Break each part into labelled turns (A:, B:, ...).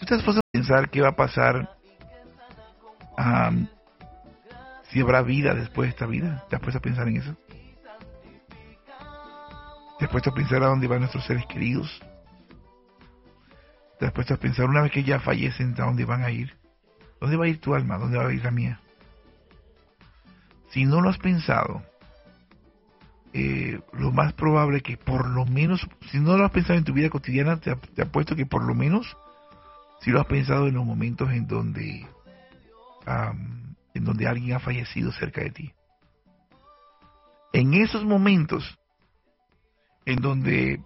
A: te has puesto a pensar qué va a pasar, si habrá vida después de esta vida? ¿Te has puesto a pensar en eso? ¿Te has puesto a pensar a dónde van nuestros seres queridos? ¿Te has puesto a pensar una vez que ya fallecen a dónde van a ir? ¿Dónde va a ir tu alma? ¿Dónde va a ir la mía? Si no lo has pensado, lo más probable que por lo menos, si no lo has pensado en tu vida cotidiana, te apuesto que por lo menos si lo has pensado en los momentos en donde alguien ha fallecido cerca de ti. En esos momentos en donde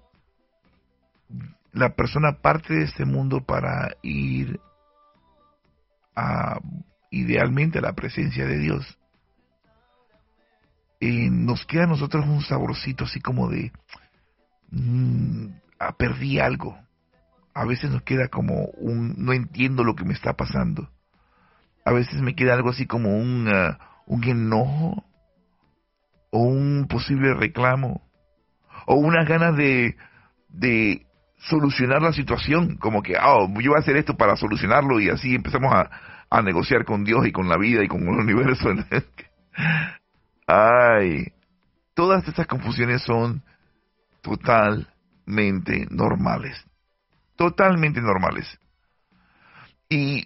A: la persona parte de este mundo para ir idealmente a la presencia de Dios, nos queda a nosotros un saborcito así como de perdí algo. A veces nos queda como no entiendo lo que me está pasando. A veces me queda algo así como un enojo, o un posible reclamo, o unas ganas de solucionar la situación, como que yo voy a hacer esto para solucionarlo, y así empezamos a negociar con Dios y con la vida y con el universo. Todas estas confusiones son totalmente normales. Totalmente normales. Y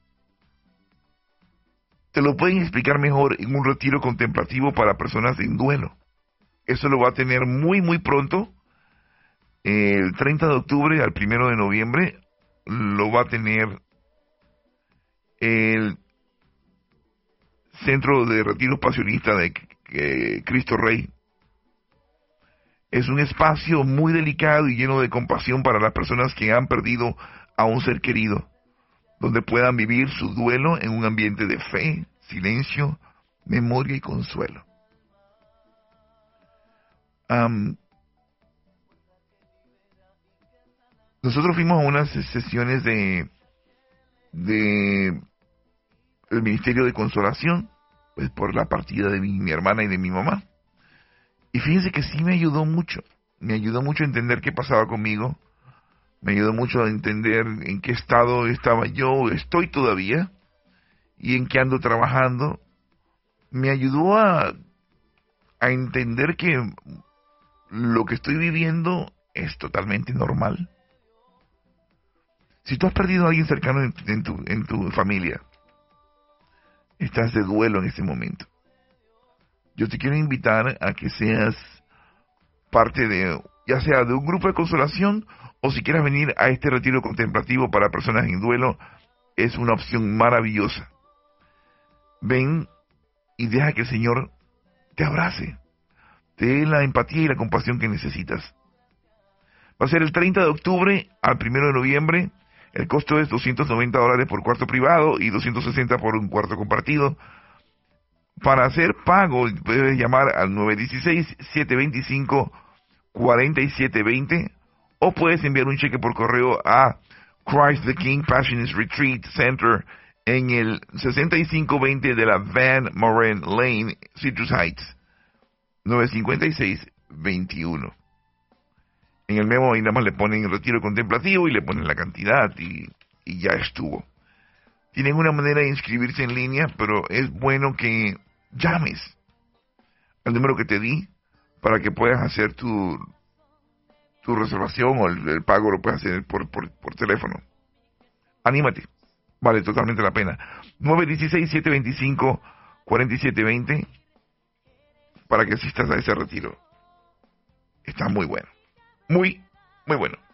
A: te lo pueden explicar mejor en un retiro contemplativo para personas en duelo. Eso lo va a tener muy, muy pronto. El 30 de octubre al 1 de noviembre lo va a tener el Centro de Retiro Pasionista de Cristo Rey. Es un espacio muy delicado y lleno de compasión para las personas que han perdido a un ser querido, donde puedan vivir su duelo en un ambiente de fe, silencio, memoria y consuelo. Nosotros fuimos a unas sesiones de el Ministerio de Consolación, pues por la partida de mi hermana y de mi mamá. Y fíjense que sí me ayudó mucho a entender qué pasaba conmigo, me ayudó mucho a entender en qué estado estaba yo, estoy todavía, y en qué ando trabajando. Me ayudó a entender que lo que estoy viviendo es totalmente normal. Si tú has perdido a alguien cercano en tu familia, estás de duelo en este momento, yo te quiero invitar a que seas parte ya sea de un grupo de consolación, o si quieres venir a este retiro contemplativo para personas en duelo, es una opción maravillosa. Ven y deja que el Señor te abrace, te dé la empatía y la compasión que necesitas. Va a ser el 30 de octubre al 1 de noviembre. El costo es $290 por cuarto privado y $260 por un cuarto compartido. Para hacer pago, puedes llamar al 916-725-4720 o puedes enviar un cheque por correo a Christ the King Passionist Retreat Center en el 6520 de la Van Moren Lane, Citrus Heights, 956-21. En el memo ahí nada más le ponen el retiro contemplativo y le ponen la cantidad y ya estuvo. Tienen una manera de inscribirse en línea, pero es bueno que llames al número que te di para que puedas hacer tu reservación, o el pago lo puedes hacer por teléfono. Anímate, vale totalmente la pena. 916-725-4720 para que asistas a ese retiro. Está muy bueno. Muy, muy bueno.